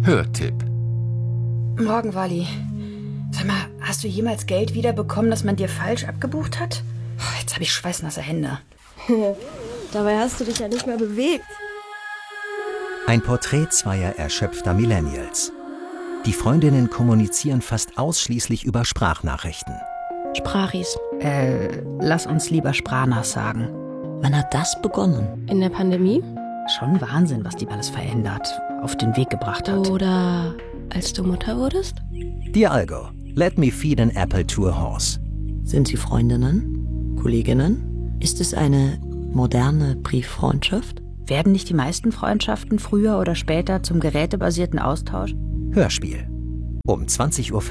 Hörtipp. Morgen, Wally. Sag mal, hast du jemals Geld wiederbekommen, das man dir falsch abgebucht hat? Jetzt habe ich schweißnasse Hände. Dabei hast du dich ja nicht mehr bewegt. Ein Porträt zweier erschöpfter Millennials. Die Freundinnen kommunizieren fast ausschließlich über Sprachnachrichten. Sprachis. Lass uns lieber Sprachnas sagen. Wann hat das begonnen? In der Pandemie? Schon Wahnsinn, was die alles verändert, auf den Weg gebracht hat. Oder als du Mutter wurdest? Dear Algo, let me feed an apple to a horse. Sind Sie Freundinnen? Kolleginnen? Ist es eine moderne Brieffreundschaft? Werden nicht die meisten Freundschaften früher oder später zum gerätebasierten Austausch? Hörspiel. Um 20:05 Uhr.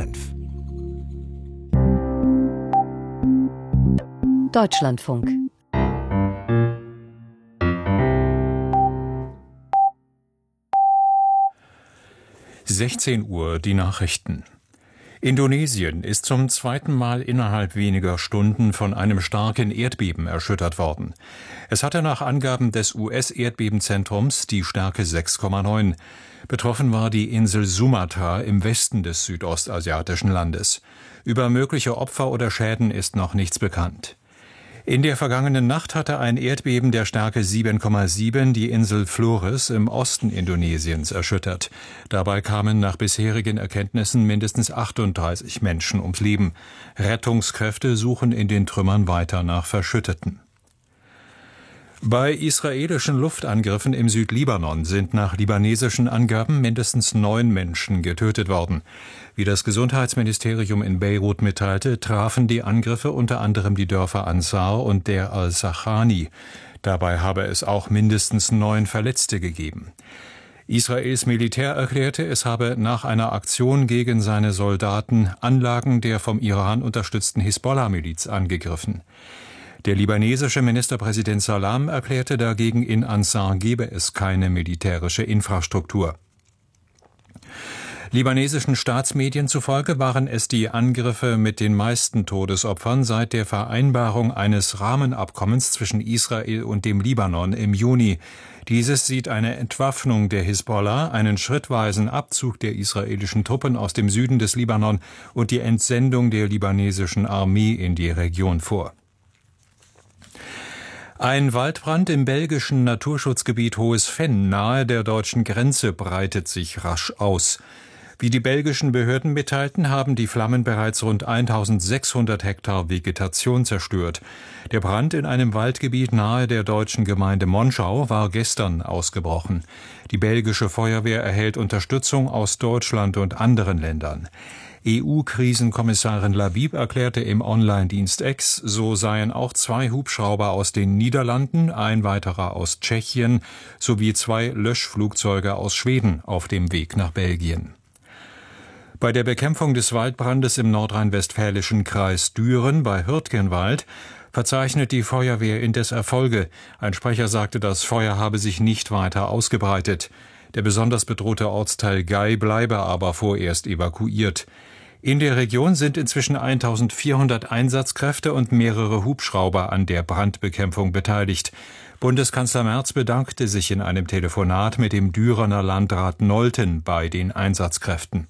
Deutschlandfunk. Uhr die Nachrichten. Indonesien ist zum zweiten Mal innerhalb weniger Stunden von einem starken Erdbeben erschüttert worden. Es hatte nach Angaben des US-Erdbebenzentrums die Stärke 6,9. Betroffen war die Insel Sumatra im Westen des südostasiatischen Landes. Über mögliche Opfer oder Schäden ist noch nichts bekannt. In der vergangenen Nacht hatte ein Erdbeben der Stärke 7,7 die Insel Flores im Osten Indonesiens erschüttert. Dabei kamen nach bisherigen Erkenntnissen mindestens 38 Menschen ums Leben. Rettungskräfte suchen in den Trümmern weiter nach Verschütteten. Bei israelischen Luftangriffen im Südlibanon sind nach libanesischen Angaben mindestens 9 Menschen getötet worden. Wie das Gesundheitsministerium in Beirut mitteilte, trafen die Angriffe unter anderem die Dörfer Ansar und der al-Sakhani. Dabei habe es auch mindestens 9 Verletzte gegeben. Israels Militär erklärte, es habe nach einer Aktion gegen seine Soldaten Anlagen der vom Iran unterstützten Hisbollah-Miliz angegriffen. Der libanesische Ministerpräsident Salam erklärte dagegen, in Ansar gebe es keine militärische Infrastruktur. Libanesischen Staatsmedien zufolge waren es die Angriffe mit den meisten Todesopfern seit der Vereinbarung eines Rahmenabkommens zwischen Israel und dem Libanon im Juni. Dieses sieht eine Entwaffnung der Hisbollah, einen schrittweisen Abzug der israelischen Truppen aus dem Süden des Libanon und die Entsendung der libanesischen Armee in die Region vor. Ein Waldbrand im belgischen Naturschutzgebiet Hohes Venn nahe der deutschen Grenze breitet sich rasch aus. Wie die belgischen Behörden mitteilten, haben die Flammen bereits rund 1600 Hektar Vegetation zerstört. Der Brand in einem Waldgebiet nahe der deutschen Gemeinde Monschau war gestern ausgebrochen. Die belgische Feuerwehr erhält Unterstützung aus Deutschland und anderen Ländern. EU-Krisenkommissarin Labib erklärte im Online-Dienst X, so seien auch 2 Hubschrauber aus den Niederlanden, ein weiterer aus Tschechien sowie 2 Löschflugzeuge aus Schweden auf dem Weg nach Belgien. Bei der Bekämpfung des Waldbrandes im nordrhein-westfälischen Kreis Düren bei Hürtgenwald verzeichnet die Feuerwehr indes Erfolge. Ein Sprecher sagte, das Feuer habe sich nicht weiter ausgebreitet. Der besonders bedrohte Ortsteil Gei bleibe aber vorerst evakuiert. In der Region sind inzwischen 1400 Einsatzkräfte und mehrere Hubschrauber an der Brandbekämpfung beteiligt. Bundeskanzler Merz bedankte sich in einem Telefonat mit dem Dürener Landrat Nolten bei den Einsatzkräften.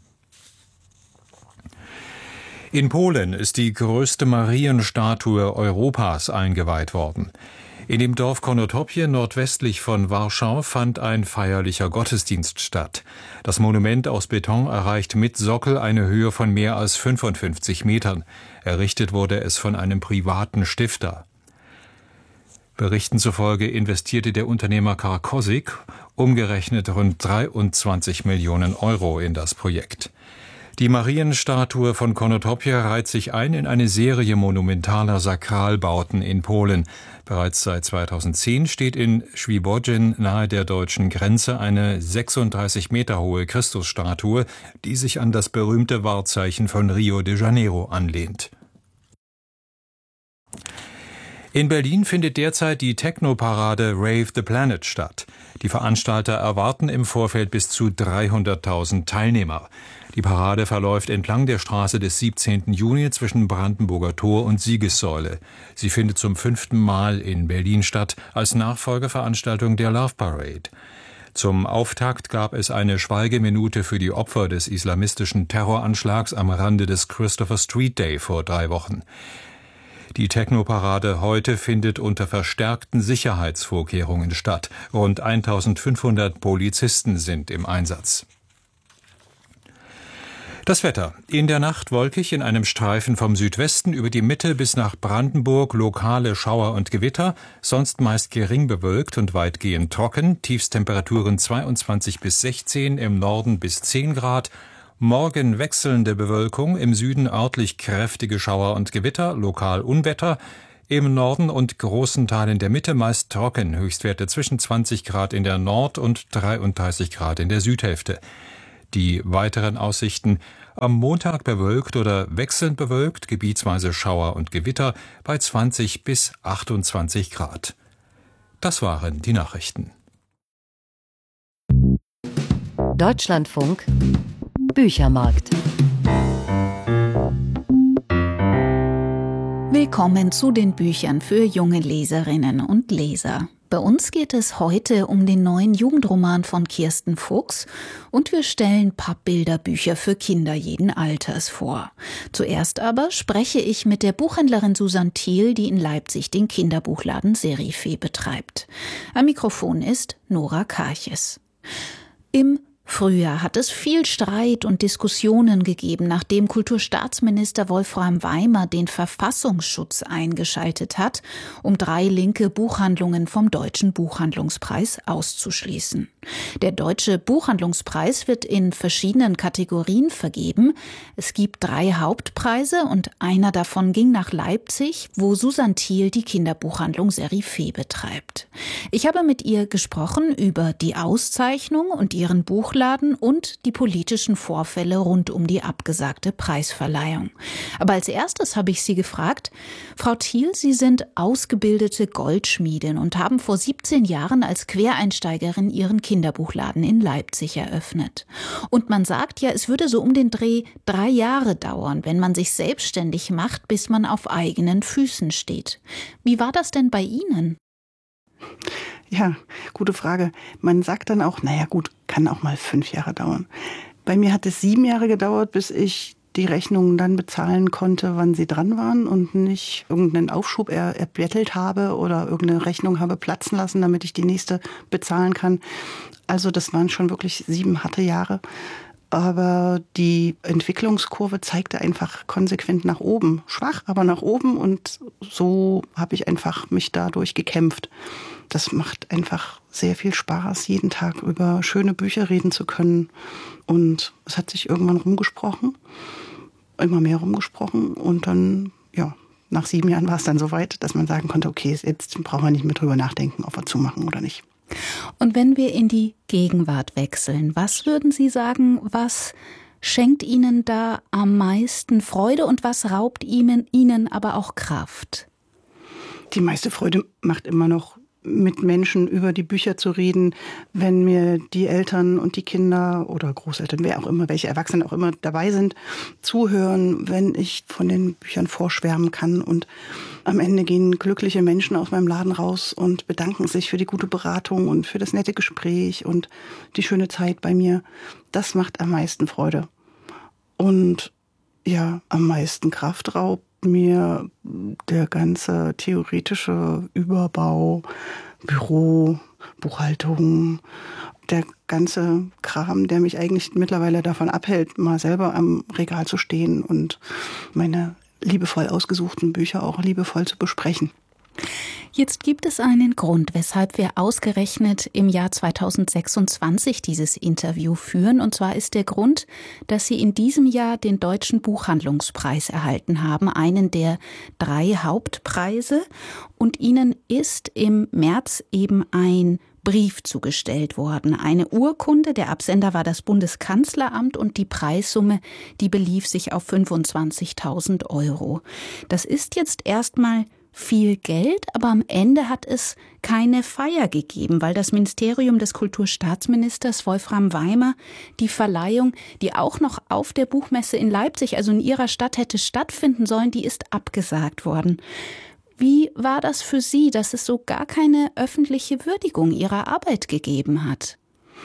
In Polen ist die größte Marienstatue Europas eingeweiht worden. In dem Dorf Konotopie nordwestlich von Warschau fand ein feierlicher Gottesdienst statt. Das Monument aus Beton erreicht mit Sockel eine Höhe von mehr als 55 Metern. Errichtet wurde es von einem privaten Stifter. Berichten zufolge investierte der Unternehmer Karkosik umgerechnet rund 23 Millionen Euro in das Projekt. Die Marienstatue von Konotopie reiht sich ein in eine Serie monumentaler Sakralbauten in Polen. Bereits seit 2010 steht in Świebodzin nahe der deutschen Grenze eine 36 Meter hohe Christusstatue, die sich an das berühmte Wahrzeichen von Rio de Janeiro anlehnt. In Berlin findet derzeit die Techno-Parade Rave the Planet statt. Die Veranstalter erwarten im Vorfeld bis zu 300.000 Teilnehmer. Die Parade verläuft entlang der Straße des 17. Juni zwischen Brandenburger Tor und Siegessäule. Sie findet zum 5. Mal in Berlin statt, als Nachfolgeveranstaltung der Love Parade. Zum Auftakt gab es eine Schweigeminute für die Opfer des islamistischen Terroranschlags am Rande des Christopher Street Day vor 3 Wochen. Die Technoparade heute findet unter verstärkten Sicherheitsvorkehrungen statt. Rund 1500 Polizisten sind im Einsatz. Das Wetter. In der Nacht wolkig, in einem Streifen vom Südwesten über die Mitte bis nach Brandenburg lokale Schauer und Gewitter, sonst meist gering bewölkt und weitgehend trocken, Tiefstemperaturen 22 bis 16, im Norden bis 10 Grad. Morgen wechselnde Bewölkung, im Süden örtlich kräftige Schauer und Gewitter, lokal Unwetter, im Norden und großen Teilen der Mitte meist trocken, Höchstwerte zwischen 20 Grad in der Nord- und 33 Grad in der Südhälfte. Die weiteren Aussichten: am Montag bewölkt oder wechselnd bewölkt, gebietsweise Schauer und Gewitter bei 20 bis 28 Grad. Das waren die Nachrichten. Deutschlandfunk Büchermarkt. Willkommen zu den Büchern für junge Leserinnen und Leser. Bei uns geht es heute um den neuen Jugendroman von Kirsten Fuchs und wir stellen Pappbilderbücher für Kinder jeden Alters vor. Zuerst aber spreche ich mit der Buchhändlerin Susanne Thiel, die in Leipzig den Kinderbuchladen Serifee betreibt. Am Mikrofon ist Nora Karches. Im Früher hat es viel Streit und Diskussionen gegeben, nachdem Kulturstaatsminister Wolfram Weimer den Verfassungsschutz eingeschaltet hat, um 3 linke Buchhandlungen vom Deutschen Buchhandlungspreis auszuschließen. Der Deutsche Buchhandlungspreis wird in verschiedenen Kategorien vergeben. Es gibt 3 Hauptpreise und einer davon ging nach Leipzig, wo Susanne Thiel die Kinderbuchhandlung Serifee betreibt. Ich habe mit ihr gesprochen über die Auszeichnung und ihren Buchladen und die politischen Vorfälle rund um die abgesagte Preisverleihung. Aber als erstes habe ich sie gefragt: Frau Thiel, Sie sind ausgebildete Goldschmiedin und haben vor 17 Jahren als Quereinsteigerin Ihren Kinderbuchladen in Leipzig eröffnet. Und man sagt ja, es würde so um den Dreh 3 Jahre dauern, wenn man sich selbstständig macht, bis man auf eigenen Füßen steht. Wie war das denn bei Ihnen? Ja, gute Frage. Man sagt dann auch, naja gut, kann auch mal 5 Jahre dauern. Bei mir hat es 7 Jahre gedauert, bis ich die Rechnungen dann bezahlen konnte, wann sie dran waren und nicht irgendeinen Aufschub erbettelt habe oder irgendeine Rechnung habe platzen lassen, damit ich die nächste bezahlen kann. Also das waren schon wirklich 7 harte Jahre. Aber die Entwicklungskurve zeigte einfach konsequent nach oben. Schwach, aber nach oben, und so habe ich einfach mich dadurch gekämpft. Das macht einfach sehr viel Spaß, jeden Tag über schöne Bücher reden zu können. Und es hat sich irgendwann rumgesprochen, immer mehr rumgesprochen. Und dann, ja, nach 7 Jahren war es dann soweit, dass man sagen konnte, okay, jetzt brauchen wir nicht mehr drüber nachdenken, ob wir zumachen oder nicht. Und wenn wir in die Gegenwart wechseln, was würden Sie sagen, was schenkt Ihnen da am meisten Freude und was raubt Ihnen aber auch Kraft? Die meiste Freude macht immer noch, mit Menschen über die Bücher zu reden, wenn mir die Eltern und die Kinder oder Großeltern, wer auch immer, welche Erwachsenen auch immer dabei sind, zuhören, wenn ich von den Büchern vorschwärmen kann. Und am Ende gehen glückliche Menschen aus meinem Laden raus und bedanken sich für die gute Beratung und für das nette Gespräch und die schöne Zeit bei mir. Das macht am meisten Freude. Und ja, am meisten Kraft raubt mir der ganze theoretische Überbau, Büro, Buchhaltung, der ganze Kram, der mich eigentlich mittlerweile davon abhält, mal selber am Regal zu stehen und meine liebevoll ausgesuchten Bücher auch liebevoll zu besprechen. Jetzt gibt es einen Grund, weshalb wir ausgerechnet im Jahr 2026 dieses Interview führen. Und zwar ist der Grund, dass Sie in diesem Jahr den Deutschen Buchhandlungspreis erhalten haben, einen der 3 Hauptpreise. Und Ihnen ist im März eben ein Brief zugestellt worden. Eine Urkunde, der Absender war das Bundeskanzleramt und die Preissumme, die belief sich auf 25.000 €. Das ist jetzt erstmal viel Geld, aber am Ende hat es keine Feier gegeben, weil das Ministerium des Kulturstaatsministers Wolfram Weimer die Verleihung, die auch noch auf der Buchmesse in Leipzig, also in Ihrer Stadt, hätte stattfinden sollen, die ist abgesagt worden. Wie war das für Sie, dass es so gar keine öffentliche Würdigung Ihrer Arbeit gegeben hat?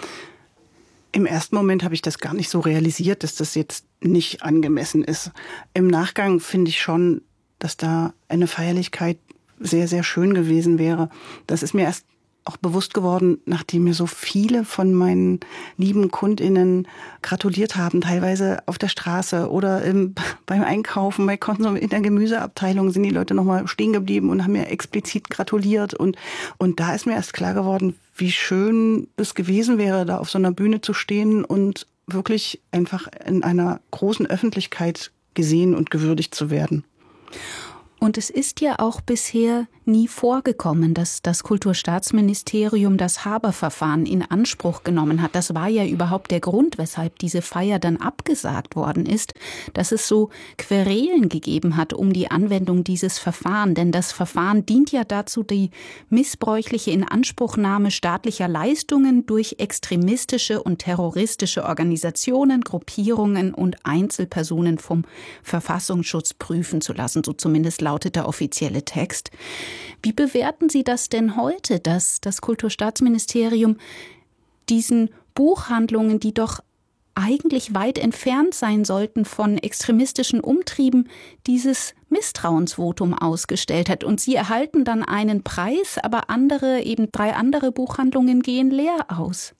Im ersten Moment habe ich das gar nicht so realisiert, dass das jetzt nicht angemessen ist. Im Nachgang finde ich schon, dass da eine Feierlichkeit sehr, sehr schön gewesen wäre. Das ist mir erst auch bewusst geworden, nachdem mir so viele von meinen lieben KundInnen gratuliert haben, teilweise auf der Straße oder beim Einkaufen, bei Konsum in der Gemüseabteilung sind die Leute nochmal stehen geblieben und haben mir explizit gratuliert. Und da ist mir erst klar geworden, wie schön es gewesen wäre, da auf so einer Bühne zu stehen und wirklich einfach in einer großen Öffentlichkeit gesehen und gewürdigt zu werden. Und es ist ja auch bisher nie vorgekommen, dass das Kulturstaatsministerium das Haber-Verfahren in Anspruch genommen hat. Das war ja überhaupt der Grund, weshalb diese Feier dann abgesagt worden ist, dass es so Querelen gegeben hat um die Anwendung dieses Verfahrens. Denn das Verfahren dient ja dazu, die missbräuchliche Inanspruchnahme staatlicher Leistungen durch extremistische und terroristische Organisationen, Gruppierungen und Einzelpersonen vom Verfassungsschutz prüfen zu lassen. So zumindest lautet der offizielle Text. Wie bewerten Sie das denn heute, dass das Kulturstaatsministerium diesen Buchhandlungen, die doch eigentlich weit entfernt sein sollten von extremistischen Umtrieben, dieses Misstrauensvotum ausgestellt hat? Und Sie erhalten dann einen Preis, aber eben 3 andere Buchhandlungen gehen leer aus.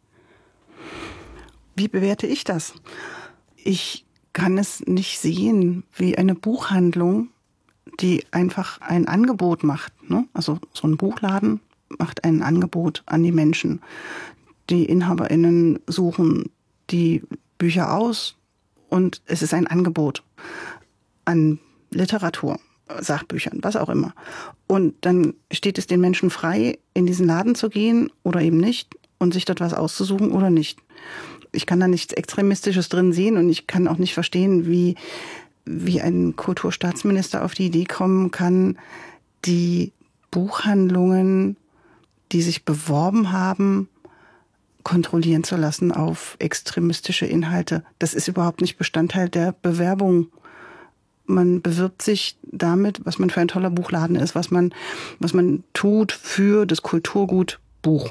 Wie bewerte ich das? Ich kann es nicht sehen, wie eine Buchhandlung, die einfach ein Angebot macht, ne? Also so ein Buchladen macht ein Angebot an die Menschen. Die InhaberInnen suchen die Bücher aus und es ist ein Angebot an Literatur, Sachbüchern, was auch immer. Und dann steht es den Menschen frei, in diesen Laden zu gehen oder eben nicht und sich dort was auszusuchen oder nicht. Ich kann da nichts Extremistisches drin sehen und ich kann auch nicht verstehen, wie ein Kulturstaatsminister auf die Idee kommen kann, die Buchhandlungen, die sich beworben haben, kontrollieren zu lassen auf extremistische Inhalte. Das ist überhaupt nicht Bestandteil der Bewerbung. Man bewirbt sich damit, was man für ein toller Buchladen ist, was man tut für das Kulturgut Buch.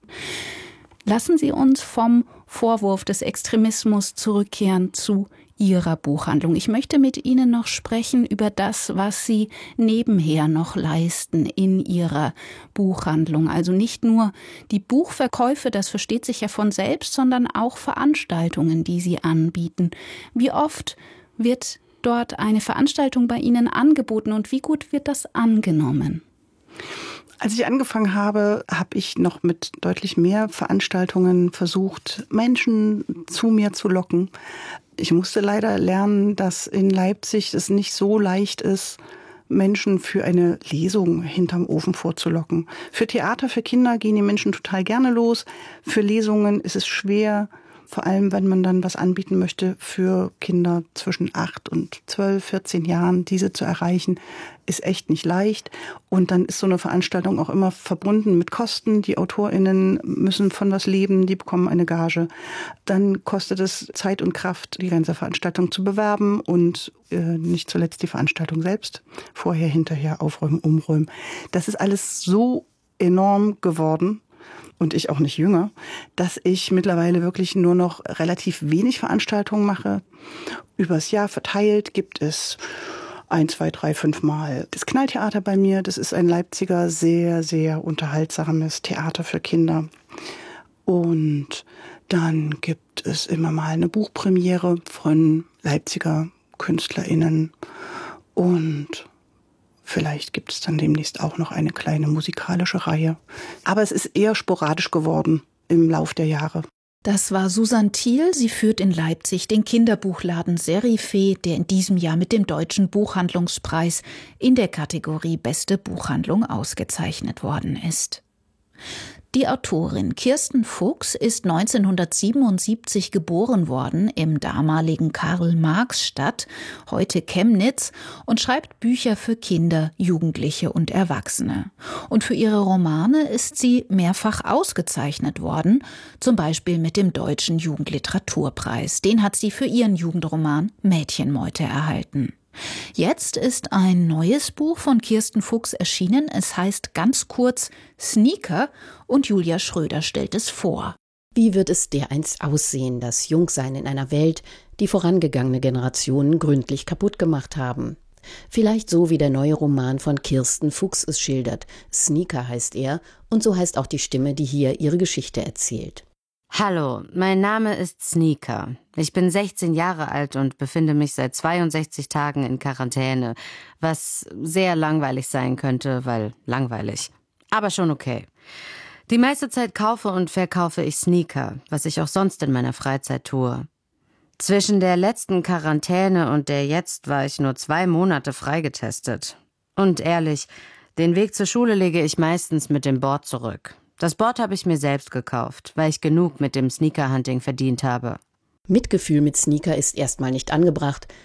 Lassen Sie uns vom Vorwurf des Extremismus zurückkehren zu Ihrer Buchhandlung. Ich möchte mit Ihnen noch sprechen über das, was Sie nebenher noch leisten in Ihrer Buchhandlung. Also nicht nur die Buchverkäufe, das versteht sich ja von selbst, sondern auch Veranstaltungen, die Sie anbieten. Wie oft wird dort eine Veranstaltung bei Ihnen angeboten und wie gut wird das angenommen? Als ich angefangen habe, habe ich noch mit deutlich mehr Veranstaltungen versucht, Menschen zu mir zu locken. Ich musste leider lernen, dass in Leipzig es nicht so leicht ist, Menschen für eine Lesung hinterm Ofen vorzulocken. Für Theater, für Kinder gehen die Menschen total gerne los. Für Lesungen ist es schwer, vor allem wenn man dann was anbieten möchte für Kinder zwischen 8 und 12, 14 Jahren. Diese zu erreichen, ist echt nicht leicht. Und dann ist so eine Veranstaltung auch immer verbunden mit Kosten. Die AutorInnen müssen von was leben, die bekommen eine Gage. Dann kostet es Zeit und Kraft, die ganze Veranstaltung zu bewerben und nicht zuletzt die Veranstaltung selbst. Vorher, hinterher, aufräumen, umräumen. Das ist alles so enorm geworden. Und ich auch nicht jünger, dass ich mittlerweile wirklich nur noch relativ wenig Veranstaltungen mache. Übers Jahr verteilt gibt es 1, 2, 3, 5 Mal das Knalltheater bei mir. Das ist ein Leipziger, sehr, sehr unterhaltsames Theater für Kinder. Und dann gibt es immer mal eine Buchpremiere von Leipziger KünstlerInnen. Und vielleicht gibt es dann demnächst auch noch eine kleine musikalische Reihe. Aber es ist eher sporadisch geworden im Lauf der Jahre. Das war Susanne Thiel. Sie führt in Leipzig den Kinderbuchladen Serifee, der in diesem Jahr mit dem Deutschen Buchhandlungspreis in der Kategorie Beste Buchhandlung ausgezeichnet worden ist. Die Autorin Kirsten Fuchs ist 1977 geboren worden im damaligen Karl-Marx-Stadt, heute Chemnitz, und schreibt Bücher für Kinder, Jugendliche und Erwachsene. Und für ihre Romane ist sie mehrfach ausgezeichnet worden, zum Beispiel mit dem Deutschen Jugendliteraturpreis. Den hat sie für ihren Jugendroman Mädchenmeute erhalten. Jetzt ist ein neues Buch von Kirsten Fuchs erschienen. Es heißt ganz kurz Sneaker und Julia Schröder stellt es vor. Wie wird es dereinst aussehen, das Jungsein in einer Welt, die vorangegangene Generationen gründlich kaputt gemacht haben? Vielleicht so, wie der neue Roman von Kirsten Fuchs es schildert. Sneaker heißt er, und so heißt auch die Stimme, die hier ihre Geschichte erzählt. Hallo, mein Name ist Sneaker. Ich bin 16 Jahre alt und befinde mich seit 62 Tagen in Quarantäne, was sehr langweilig sein könnte, weil langweilig. Aber schon okay. Die meiste Zeit kaufe und verkaufe ich Sneaker, was ich auch sonst in meiner Freizeit tue. Zwischen der letzten Quarantäne und der jetzt war ich nur 2 Monate freigetestet. Und ehrlich, den Weg zur Schule lege ich meistens mit dem Board zurück. Das Board habe ich mir selbst gekauft, weil ich genug mit dem Sneakerhunting verdient habe. Mitgefühl mit Sneaker ist erstmal nicht angebracht,